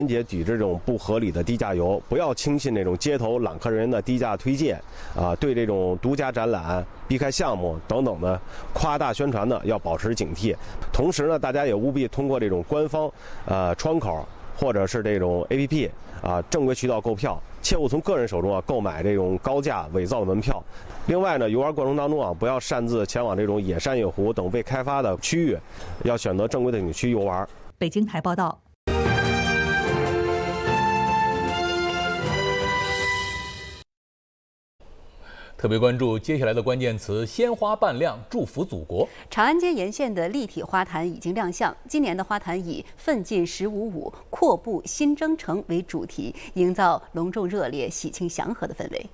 坚决抵制这种不合理的低价游，不要轻信那种街头揽客人员的低价推荐对这种独家展览、避开项目等等的夸大宣传呢，要保持警惕。同时呢，大家也务必通过这种官方窗口或者是这种 APP 正规渠道购票，切勿从个人手中购买这种高价伪造的门票。另外呢，游玩过程当中不要擅自前往这种野山野湖等未开发的区域，要选择正规的景区游玩。 北京台报道。 特别关注接下来的关键词：鲜花扮亮，祝福祖国。 长安街沿线的立体花坛已经亮相，今年的花坛以“奋进1055，阔步新征程”为主题，营造隆重热烈、喜庆祥和的氛围。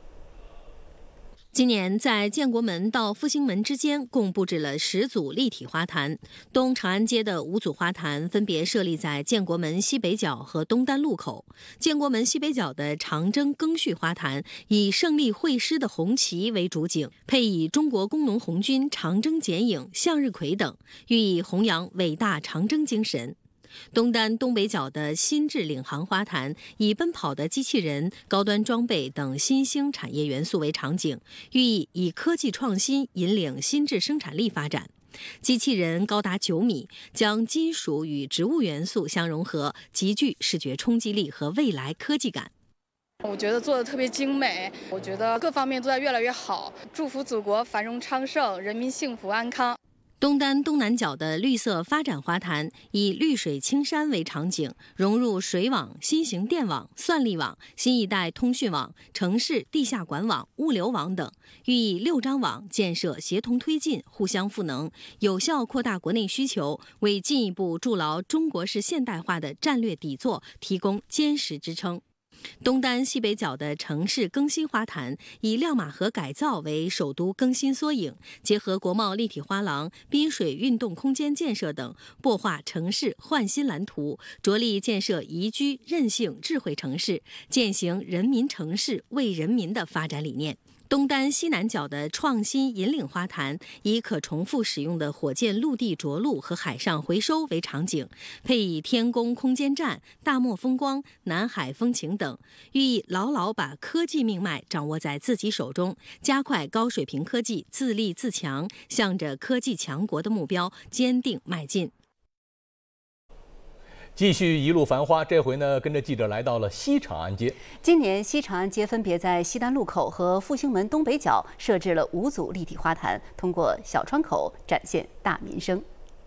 今年在建国门到复兴门之间共布置了10组立体花坛，东长安街的5组花坛分别设立在建国门西北角和东单路口。建国门西北角的长征庚戌花坛以胜利会师的红旗为主景，配以中国工农红军长征剪影、向日葵等，寓意弘扬伟大长征精神。东单东北角的新智领航花坛以奔跑的机器人、高端装备等新兴产业元素为场景，寓意以科技创新引领新智生产力发展。机器人高达9米，将金属与植物元素相融合，极具视觉冲击力和未来科技感。 我觉得做的特别精美，我觉得各方面都在越来越好。祝福祖国繁荣昌盛，人民幸福安康。 东单东南角的绿色发展花坛以绿水青山为场景，融入水网、新型电网、算力网、新一代通讯网、城市地下管网、物流网等，寓意6张网建设协同推进、互相赋能，有效扩大国内需求，为进一步筑牢中国式现代化的战略底座提供坚实支撑。东单西北角的城市更新花坛以亮马河改造为首都更新缩影，结合国贸立体花廊、滨水运动空间建设等，擘画城市焕新蓝图，着力建设宜居、韧性、智慧城市，践行人民城市为人民的发展理念。东单西南角的创新引领花坛以可重复使用的火箭陆地着陆和海上回收为场景，配以天宫空间站、大漠风光、南海风情等，寓意牢牢把科技命脉掌握在自己手中，加快高水平科技自立自强，向着科技强国的目标坚定迈进。 继续一路繁花，这回呢，跟着记者来到了西长安街。 今年西长安街分别在西单路口和复兴门东北角设置了5组立体花坛，通过小窗口展现大民生。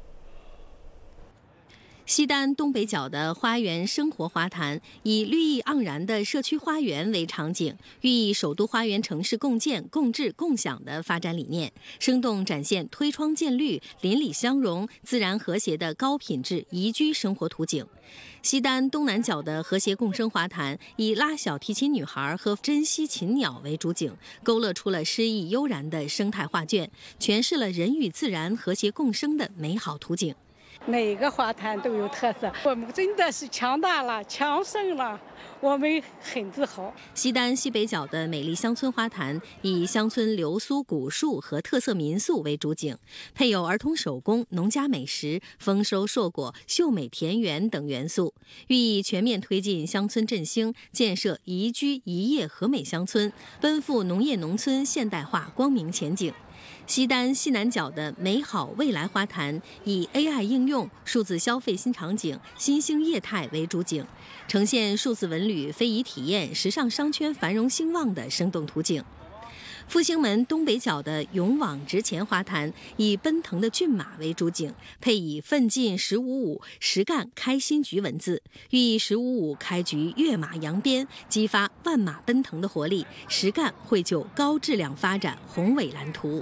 西单东北角的花园生活花坛以绿意盎然的社区花园为场景，寓意首都花园城市共建、共治、共享的发展理念，生动展现推窗见绿、邻里相融、自然和谐的高品质宜居生活图景。西单东南角的和谐共生花坛以拉小提琴女孩和珍稀禽鸟为主景，勾勒出了诗意悠然的生态画卷，诠释了人与自然和谐共生的美好图景。 每个花坛都有特色，我们真的是强大了、强盛了，我们很自豪。 西单西北角的美丽乡村花坛以乡村流苏、古树和特色民宿为主景，配有儿童手工、农家美食、丰收硕果、秀美田园等元素，寓意全面推进乡村振兴，建设宜居宜业和美乡村，奔赴农业农村现代化光明前景。西单西南角的美好未来花坛以 AI 应用、数字消费新场景、新兴业态为主景，呈现数字文旅、非遗体验、时尚商圈繁荣兴旺的生动图景。复兴门东北角的勇往直前花坛以奔腾的骏马为主景，配以奋进1055、实干开新局文字，寓意1055开局跃马扬鞭，激发万马奔腾的活力，实干绘就高质量发展宏伟蓝图。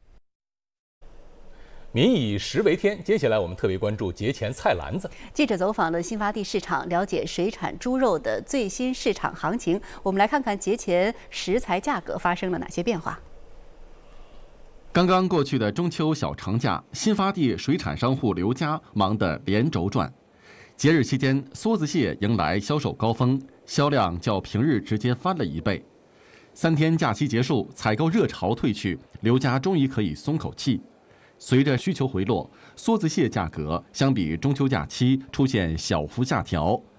民以食为天，接下来我们特别关注节前菜篮子。 记者走访了新发地市场，了解水产猪肉的最新市场行情。我们来看看节前食材价格发生了哪些变化。 刚刚过去的中秋小长假，新发地水产商户刘家忙得连轴转。节日期间，梭子蟹迎来销售高峰，销量较平日直接翻了1倍。3天假期结束，采购热潮退去，刘家终于可以松口气。随着需求回落，梭子蟹价格相比中秋假期出现小幅下调。